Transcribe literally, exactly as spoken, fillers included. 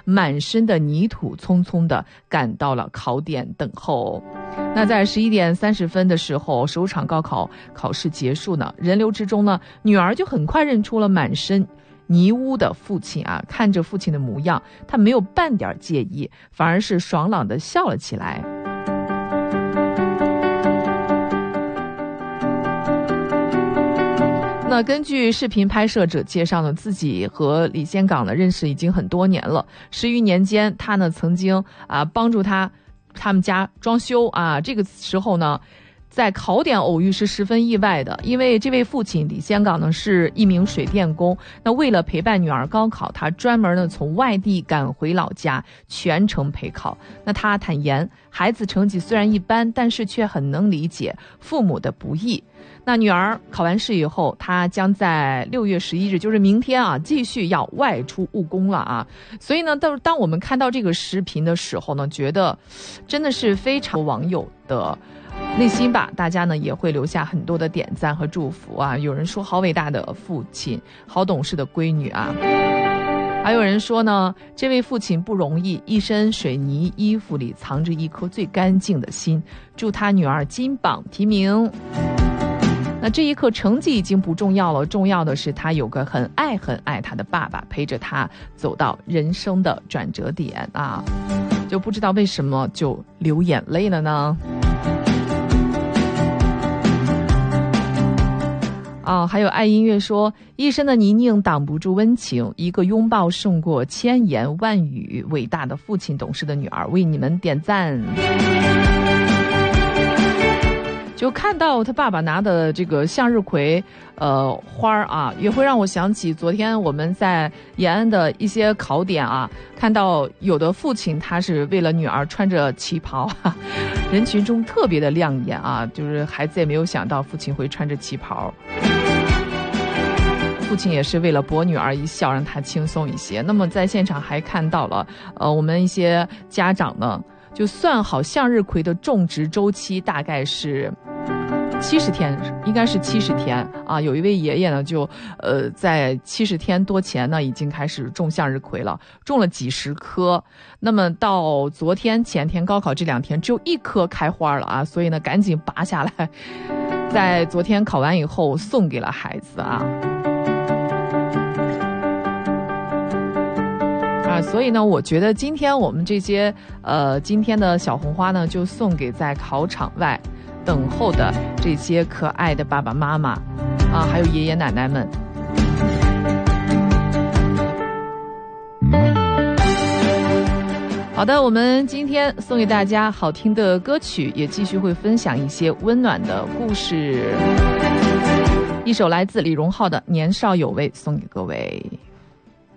满身的泥土，匆匆地赶到了考点等候。那在十一点三十分的时候，首场高考考试结束呢，人流之中呢，女儿就很快认出了满身泥污的父亲啊，看着父亲的模样，他没有半点介意，反而是爽朗地笑了起来。那根据视频拍摄者介绍呢，自己和李先港呢认识已经很多年了，十余年间，他呢曾经啊帮助他他们家装修啊，这个时候呢，在考点偶遇是十分意外的，因为这位父亲李先港呢是一名水电工，那为了陪伴女儿高考，他专门呢从外地赶回老家，全程陪考。那他坦言，孩子成绩虽然一般，但是却很能理解父母的不易。那女儿考完试以后，她将在六月十一日，就是明天啊，继续要外出务工了啊。所以呢，当当我们看到这个视频的时候呢，觉得真的是非常网友的内心吧，大家呢也会留下很多的点赞和祝福啊。有人说好伟大的父亲，好懂事的闺女啊。还有人说呢，这位父亲不容易，一身水泥衣服里藏着一颗最干净的心，祝他女儿金榜题名。那这一刻成绩已经不重要了，重要的是他有个很爱很爱他的爸爸陪着他走到人生的转折点啊，就不知道为什么就流眼泪了呢？啊，还有爱音乐说，一身的泥泞挡不住温情，一个拥抱胜过千言万语，伟大的父亲，懂事的女儿，为你们点赞。就看到他爸爸拿的这个向日葵呃花儿啊，也会让我想起昨天我们在延安的一些考点啊，看到有的父亲他是为了女儿穿着旗袍啊，人群中特别的亮眼啊，就是孩子也没有想到父亲会穿着旗袍，父亲也是为了博女儿一笑，让她轻松一些。那么在现场还看到了呃我们一些家长呢，就算好向日葵的种植周期大概是七十天，应该是七十天啊。有一位爷爷呢，就呃在七十天多前呢，已经开始种向日葵了，种了几十棵。那么到昨天、前天高考这两天，只有一棵开花了啊，所以呢，赶紧拔下来，在昨天考完以后送给了孩子啊。啊，所以呢，我觉得今天我们这些呃今天的小红花呢，就送给在考场外等候的这些可爱的爸爸妈妈啊，还有爷爷奶奶们。好的，我们今天送给大家好听的歌曲，也继续会分享一些温暖的故事。一首来自李荣浩的《年少有为》送给各位。